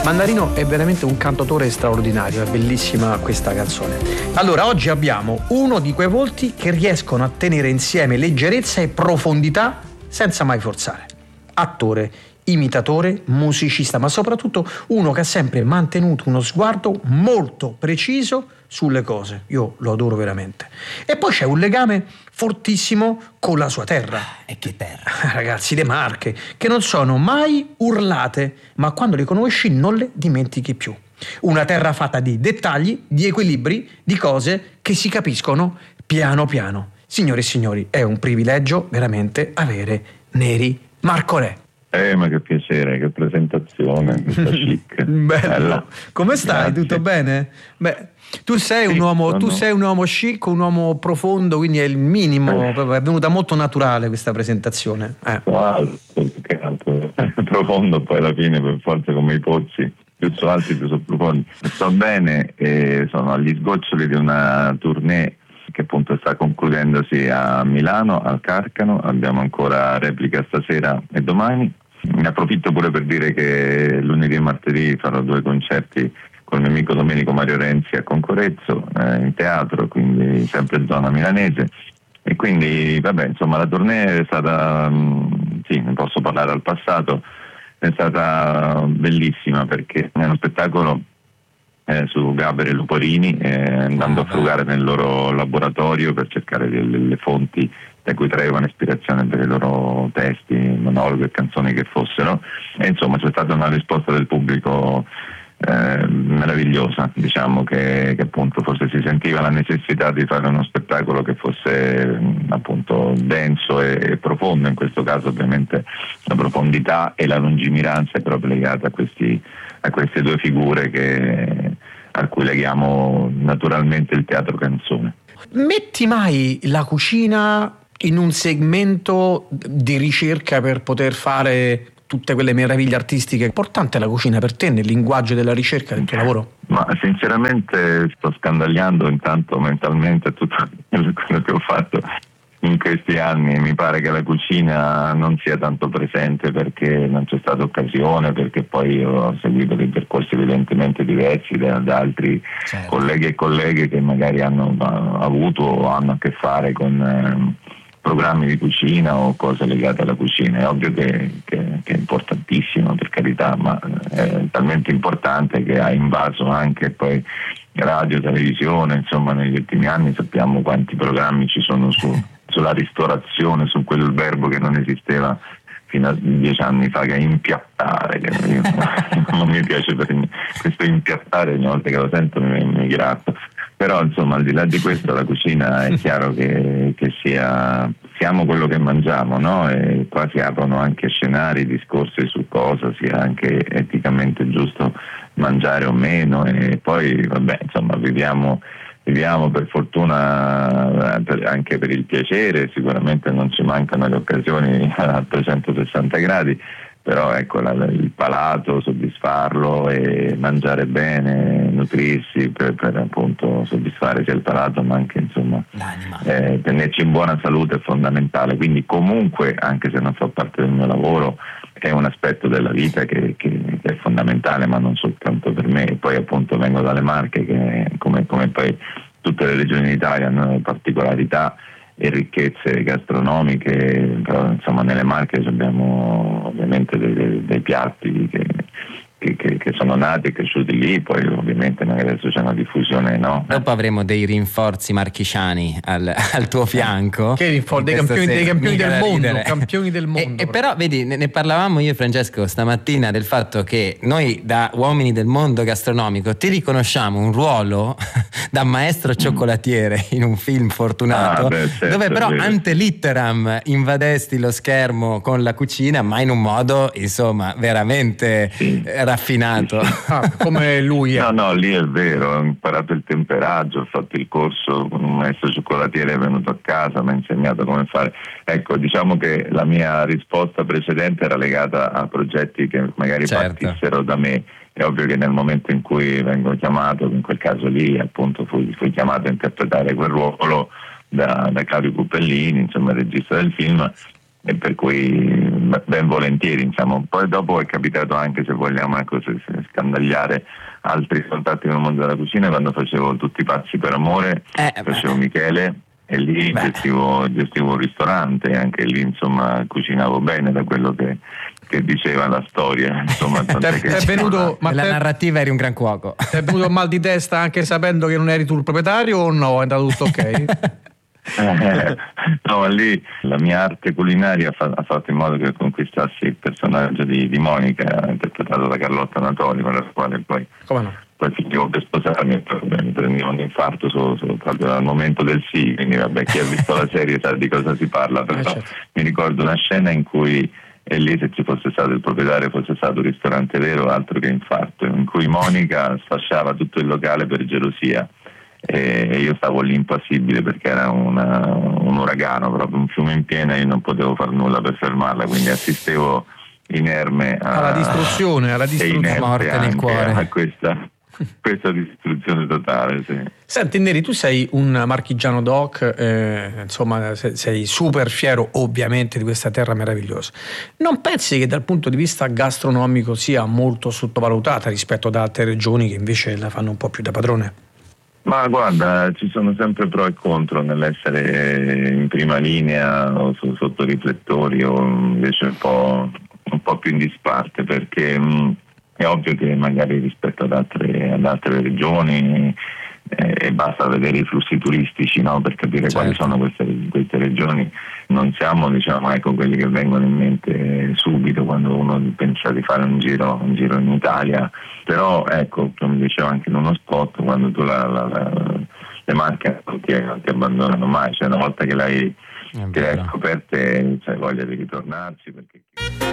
Mandarino è veramente un cantautore straordinario, è bellissima questa canzone. Allora, oggi abbiamo uno di quei volti che riescono a tenere insieme leggerezza e profondità senza mai forzare. Attore, imitatore, musicista, ma soprattutto uno che ha sempre mantenuto uno sguardo molto preciso sulle cose. Io lo adoro veramente. E poi c'è un legame fortissimo con la sua terra. E che terra? Ragazzi, le Marche, che non sono mai urlate, ma quando le conosci non le dimentichi più. Una terra fatta di dettagli, di equilibri, di cose che si capiscono piano piano. Signore e signori, è un privilegio veramente avere Neri Marcorè. Ma che piacere, che presentazione, questa chic. Bello. Come stai? Grazie. Tutto bene? Beh, tu sei un uomo, tu sei un uomo chic, un uomo profondo, quindi è il minimo, è venuta molto naturale questa presentazione. Più che altro profondo, poi alla fine per forza come i pozzi, più sono alti più sono profondi. Sto bene e sono agli sgoccioli di una tournée che appunto sta concludendosi a Milano, al Carcano. Abbiamo ancora replica stasera e domani. Ne approfitto pure per dire che lunedì e martedì farò 2 concerti con il mio amico Domenico Mario Renzi a Concorrezzo, in teatro, quindi sempre zona milanese. E quindi vabbè, insomma, la tournée è stata, sì, ne posso parlare al passato, è stata bellissima perché è uno spettacolo su Gaber e Luporini, andando a frugare nel loro laboratorio per cercare delle fonti da cui traevano ispirazione per i loro testi, monologhi e canzoni che fossero, e insomma c'è stata una risposta del pubblico meravigliosa. Diciamo che appunto forse si sentiva la necessità di fare uno spettacolo che fosse appunto denso e profondo. In questo caso ovviamente la profondità e la lungimiranza è proprio legata a queste 2 figure a cui leghiamo naturalmente il teatro canzone. Metti mai la cucina in un segmento di ricerca per poter fare tutte quelle meraviglie artistiche? È importante la cucina per te nel linguaggio della ricerca del tuo lavoro? Ma sinceramente sto scandagliando intanto mentalmente tutto quello che ho fatto in questi anni. Mi pare che la cucina non sia tanto presente perché non c'è stata occasione, perché poi ho seguito dei percorsi evidentemente diversi da altri colleghi e colleghe che magari hanno avuto o hanno a che fare con programmi di cucina o cose legate alla cucina. È ovvio che è importantissimo, per carità, ma è talmente importante che ha invaso anche poi radio, televisione. Insomma, negli ultimi anni sappiamo quanti programmi ci sono sulla ristorazione, su quel verbo che non esisteva fino a 10 anni fa, che è impiattare, che non mi piace per questo impiattare, ogni volta che lo sento mi gratto. Però insomma, al di là di questo, la cucina è chiaro che siamo quello che mangiamo, no? E qua si aprono anche scenari, discorsi su cosa sia anche eticamente giusto mangiare o meno. E poi vabbè, insomma, viviamo per fortuna anche per il piacere. Sicuramente non ci mancano le occasioni a 360 gradi, però ecco, il palato, soddisfarlo e mangiare bene, nutrirsi per appunto soddisfare sia il palato ma anche insomma tenerci in buona salute è fondamentale. Quindi comunque, anche se non fa parte del mio lavoro, è un aspetto della vita che è fondamentale, ma non soltanto per me. E poi appunto vengo dalle Marche che come poi tutte le regioni d'Italia hanno particolarità e ricchezze gastronomiche, però insomma nelle Marche abbiamo ovviamente dei piatti che sono nati e cresciuti lì, poi ovviamente magari adesso c'è una diffusione, no? Dopo avremo dei rinforzi marchigiani al tuo fianco. Che rinforzi? Dei campioni del mondo, campioni del mondo. E però vedi, ne parlavamo io e Francesco stamattina del fatto che noi da uomini del mondo gastronomico ti riconosciamo un ruolo da maestro cioccolatiere in un film Fortunato, certo, dove però ante litteram invadesti lo schermo con la cucina, ma in un modo insomma veramente raffinato. Come lui è. No, lì è vero, ho imparato il temperaggio, ho fatto il corso con un maestro cioccolatiere, è venuto a casa, mi ha insegnato come fare. Ecco, diciamo che la mia risposta precedente era legata a progetti che magari partissero da me. È ovvio che nel momento in cui vengo chiamato, in quel caso lì appunto fui chiamato a interpretare quel ruolo da Claudio Puppellini, insomma il regista del film, e per cui ben volentieri, insomma. Poi dopo è capitato anche, se vogliamo, ecco, se scandagliare altri contatti nel mondo della cucina, quando facevo Tutti pazzi per amore, facevo Michele, e lì gestivo un ristorante, e anche lì insomma cucinavo bene, da quello che diceva la storia, insomma. La narrativa, eri un gran cuoco. Ti è venuto mal di testa anche sapendo che non eri tu il proprietario, o no? È andato tutto ok? No, lì la mia arte culinaria ha fatto in modo che conquistassi il personaggio di Monica, interpretato da Carlotta Natoli, con la quale poi finivo per sposarmi, e mi prendevo un infarto proprio al momento del sì, quindi vabbè, chi ha visto la serie sa di cosa si parla, però certo. Mi ricordo una scena in cui, e lì se ci fosse stato il proprietario, fosse stato un ristorante vero, altro che infarto, in cui Monica sfasciava tutto il locale per gelosia, e io stavo lì impassibile perché era un uragano, proprio un fiume in piena, e io non potevo far nulla per fermarla, quindi assistevo inerme alla distruzione, morte nel cuore, a questa distruzione totale, sì. Senti Neri, tu sei un marchigiano doc, insomma sei super fiero ovviamente di questa terra meravigliosa. Non pensi che dal punto di vista gastronomico sia molto sottovalutata rispetto ad altre regioni che invece la fanno un po' più da padrone? Ma guarda, ci sono sempre pro e contro nell'essere in prima linea o sotto riflettori, o invece un po' più in disparte, perché è ovvio che magari rispetto ad altre regioni basta vedere i flussi turistici, no? Per capire certo. Quali sono queste regioni. Non siamo, diciamo, ecco, quelli che vengono in mente subito quando uno pensa di fare un giro in Italia, però ecco, come dicevo anche in uno spot, quando tu le Marche non ti abbandonano mai, cioè una volta che le hai scoperte c'hai voglia di ritornarci, perché